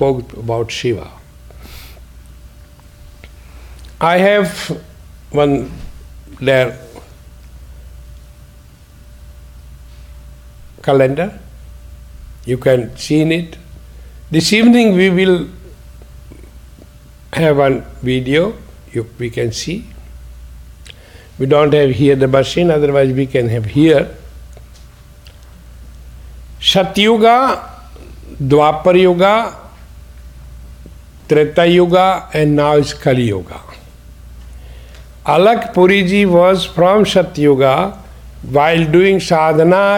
spoke about Shiva. I have one there calendar. You can see in it. This evening we will have one video we can see. We don't have here the machine, otherwise we can have here. Satyuga, Dwapar Yuga, Treta Yuga, and now is Kali Yuga. Alak Puriji was from Satyuga. While doing sadhana,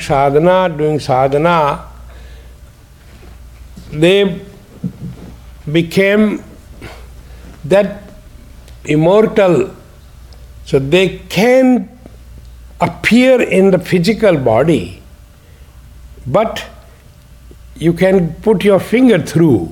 they became that immortal, so they can appear in the physical body, but you can put your finger through.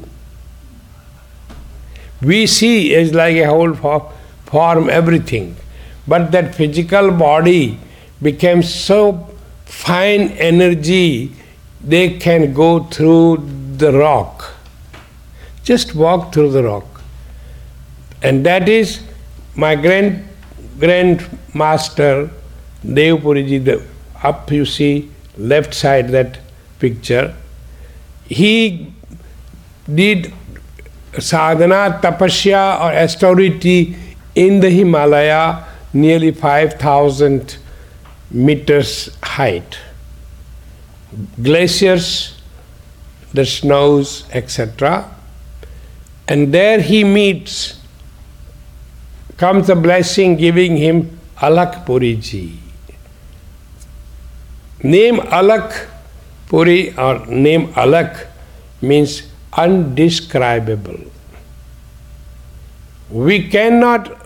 We see as like a whole form, everything, but that physical body became so fine energy, they can go through the rock. Just walk through the rock. And that is my grandmaster Dev Puriji, up you see, left side that picture. He did sadhana, tapasya or austerity in the Himalaya, nearly 5,000 meters height. Glaciers, the snows, etc. And there he meets, comes the blessing giving him Alak Puriji. Name Alak Puri or name Alak means undescribable. We cannot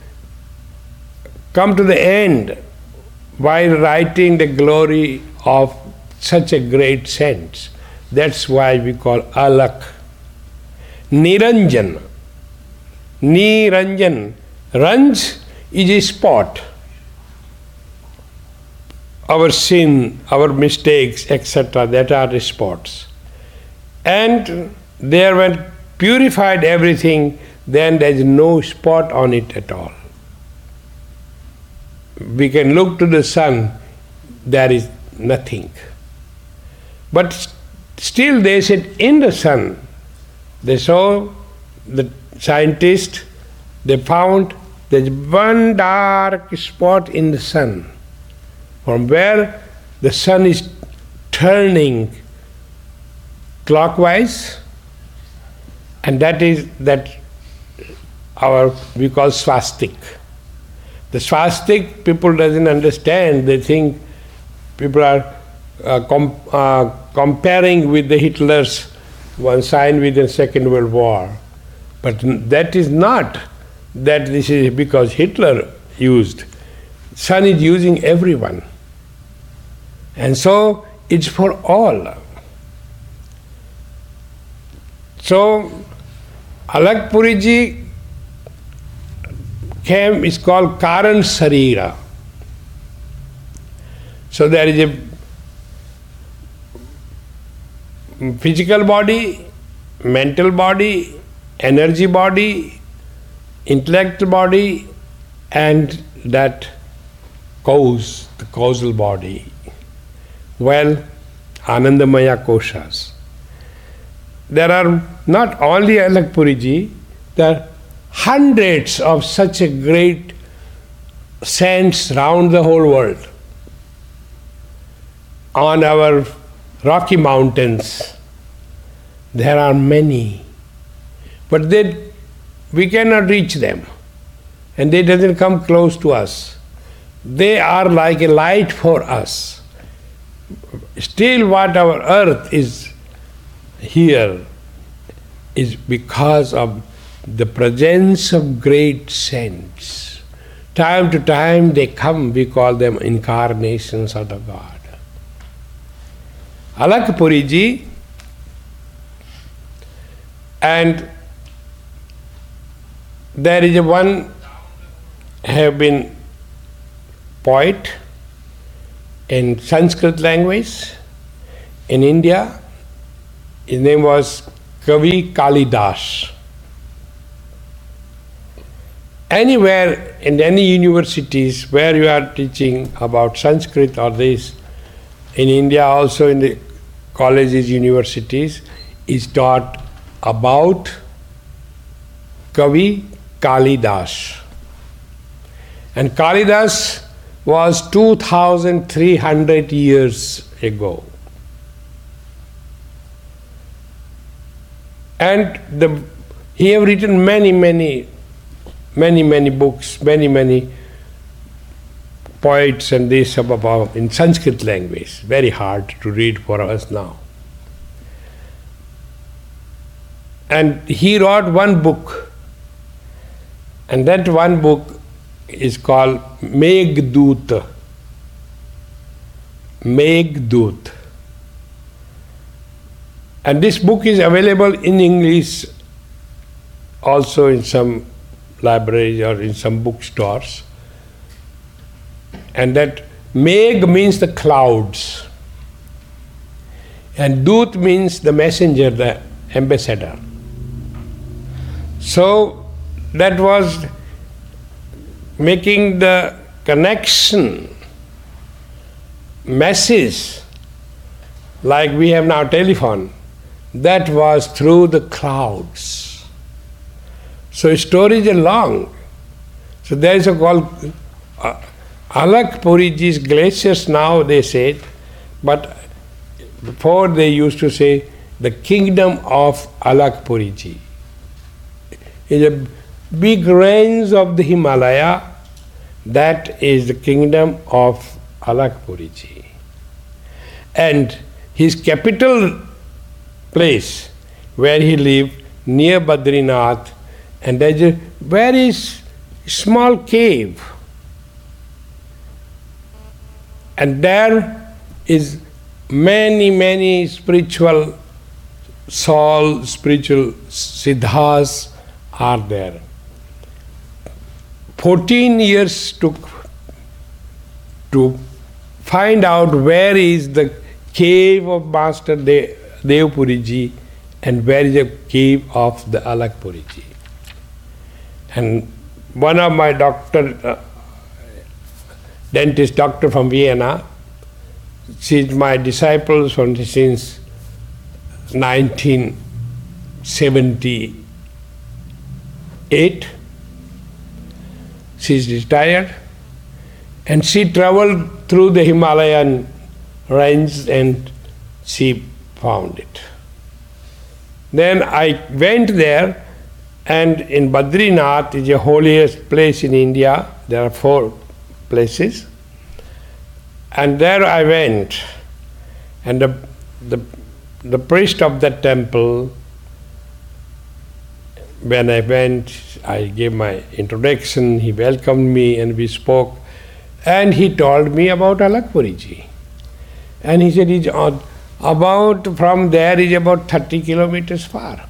come to the end while writing the glory of such a great saint. That's why we call Alak. Niranjan. Niranjan. Ranj is a spot. Our sin, our mistakes, etc., that are the spots. And there when purified everything, then there is no spot on it at all. We can look to the sun, there is nothing. But still they said in the sun, they saw, the scientists, they found there's one dark spot in the sun, from where the sun is turning clockwise, and that is that we call swastik. The swastik people doesn't understand. They think people are comparing with the Hitler's one sign with the Second World War. But that is not that this is because Hitler used. Sun is using everyone. And so it's for all. So Alak Puriji is called Karan Sarira. So there is a physical body, mental body, energy body, intellect body, and that cause, the causal body. Well, Anandamaya Koshas. There are not only Alak Puriji, there are hundreds of such a great saints round the whole world. On our Rocky Mountains, there are many, but we cannot reach them, and they doesn't come close to us. They are like a light for us. Still what our earth is here is because of the presence of great saints. Time to time they come, we call them incarnations of the God. Alak Puriji, and there is one have been poet in Sanskrit language in India. His name was Kavi Kalidas. Anywhere in any universities where you are teaching about Sanskrit or this, in India also in the colleges, universities, is taught about Kavi Kalidas. And Kalidas was 2300 years ago. And he have written many books, many poets and this about in Sanskrit language. Very hard to read for us now. And he wrote one book, and that one book is called Meghdut. Meghdut. And this book is available in English also in some libraries or in some bookstores. And that Megh means the clouds, and Dut means the messenger, the ambassador. So that was making the connection, message, like we have now telephone, that was through the clouds. So stories are long. So there is a called Alakpuriji's glaciers now they say, but before they used to say the kingdom of Alakpuriji. Is a big range of the Himalaya, that is the kingdom of Alakpuriji. And his capital place where he lived near Badrinath, and there is a very small cave. And there is many spiritual souls, spiritual siddhas are there. 14 years took to find out where is the cave of Master Devpuriji and where is the cave of the Alakpuriji. And one of my dentist doctor from Vienna, she's my disciple since 1978. She's retired, and she traveled through the Himalayan range and she found it. Then I went there, and in Badrinath is the holiest place in India. There are 4 places. And there I went, and the priest of that temple, when I went, I gave my introduction, he welcomed me and we spoke, and he told me about Alakpuriji. And he said, it's about from there is about 30 kilometers far.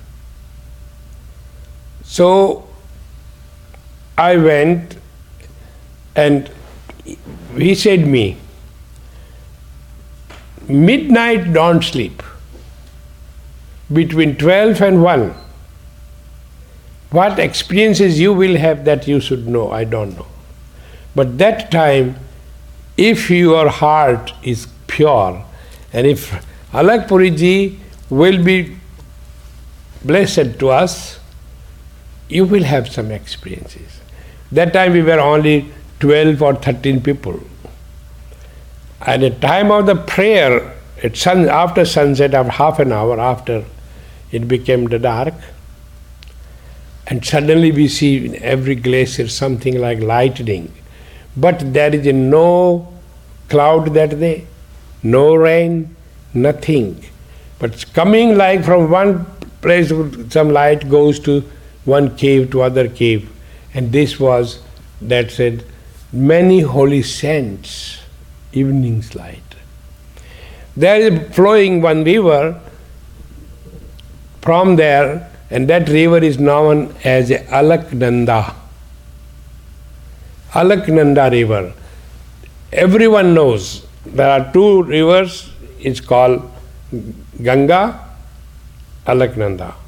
So I went, and he said me, midnight don't sleep, between 12 and 1. What experiences you will have that you should know, I don't know. But that time, if your heart is pure, and if Alakpuriji will be blessed to us, you will have some experiences. That time we were only 12 or 13 people. At the time of the prayer, after sunset, after half an hour after, it became the dark. And suddenly we see in every glacier something like lightning. But there is no cloud that day, no rain, nothing. But it's coming like from one place, some light goes to one cave to other cave. And this was, that said, many holy saints, evening's light. There is flowing one river from there, and that river is known as Alaknanda. Alaknanda river. Everyone knows there are 2 rivers, it's called Ganga, Alaknanda.